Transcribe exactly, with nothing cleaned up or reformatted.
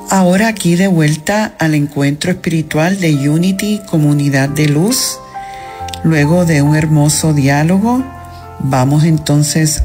Ahora aquí de vuelta al encuentro espiritual de Unity, Comunidad de Luz. Luego de un hermoso diálogo, vamos entonces